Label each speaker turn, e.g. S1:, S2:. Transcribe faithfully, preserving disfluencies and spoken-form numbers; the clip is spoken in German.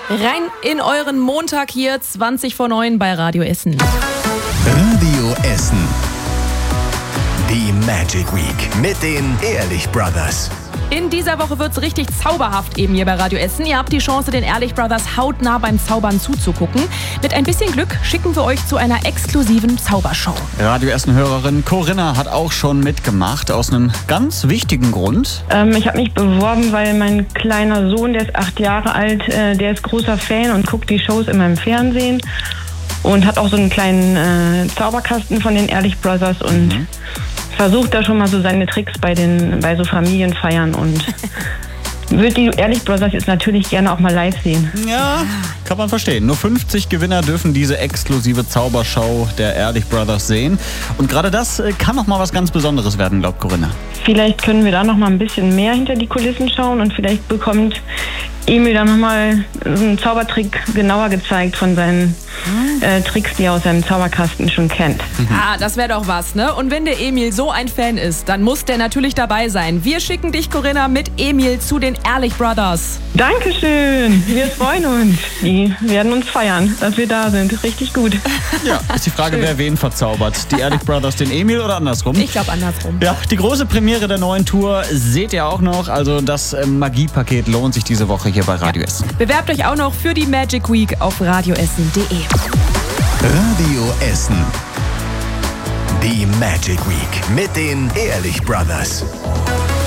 S1: Rein in euren Montag hier, zwanzig vor neun bei Radio Essen.
S2: Radio Essen. Die Magic Week mit den Ehrlich Brothers.
S1: In dieser Woche wird's richtig zauberhaft eben hier bei Radio Essen. Ihr habt die Chance, den Ehrlich Brothers hautnah beim Zaubern zuzugucken. Mit ein bisschen Glück schicken wir euch zu einer exklusiven Zaubershow.
S3: Radio Essen-Hörerin Corinna hat auch schon mitgemacht, aus einem ganz wichtigen Grund.
S4: Ähm, ich habe mich beworben, weil mein kleiner Sohn, der ist acht Jahre alt, äh, der ist großer Fan und guckt die Shows immer im Fernsehen. Und hat auch so einen kleinen äh, Zauberkasten von den Ehrlich Brothers und mhm. versucht da schon mal so seine Tricks bei den bei so Familienfeiern und würde die Ehrlich Brothers jetzt natürlich gerne auch mal live sehen.
S3: Ja, kann man verstehen. Nur fünfzig Gewinner dürfen diese exklusive Zaubershow der Ehrlich Brothers sehen. Und gerade das kann noch mal was ganz Besonderes werden, glaubt Corinna.
S4: Vielleicht können wir da noch mal ein bisschen mehr hinter die Kulissen schauen und vielleicht bekommt Emil dann noch mal einen Zaubertrick genauer gezeigt von seinen äh, Tricks, die er aus seinem Zauberkasten schon kennt.
S1: Ah, das wäre doch was, ne? Und wenn der Emil so ein Fan ist, dann muss der natürlich dabei sein. Wir schicken dich, Corinna, mit Emil zu den Ehrlich Brothers.
S4: Dankeschön, wir freuen uns. Die werden uns feiern, dass wir da sind. Richtig gut.
S3: Ja, ist die Frage, wer wen verzaubert. Die Ehrlich Brothers den Emil oder andersrum?
S1: Ich glaube andersrum.
S3: Ja, die große Premiere der neuen Tour seht ihr auch noch. Also das Magiepaket lohnt sich diese Woche hier bei Radio Essen.
S1: Bewerbt euch auch noch für die Magic Week auf radioessen punkt de.
S2: Radio Essen. Die Magic Week mit den Ehrlich Brothers.